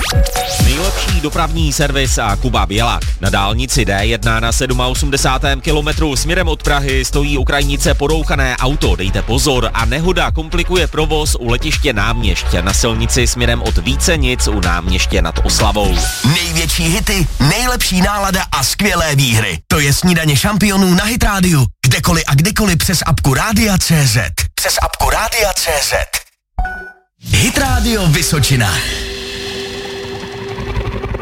Nejlepší dopravní servis a Kuba Bělak. Na dálnici D1 na 87. kilometru směrem od Prahy stojí u krajnice porouchané auto. Dejte pozor, a nehoda komplikuje provoz u letiště Náměšť na silnici směrem od Vícenic u Náměště nad Oslavou. Největší hity, nejlepší nálada a skvělé výhry. To je Snídaně šampionů na Hit Radio. Kdekoliv a kdykoliv přes apku Rádia.cz. Přes apku Rádia.cz. Hit Radio Vysočina.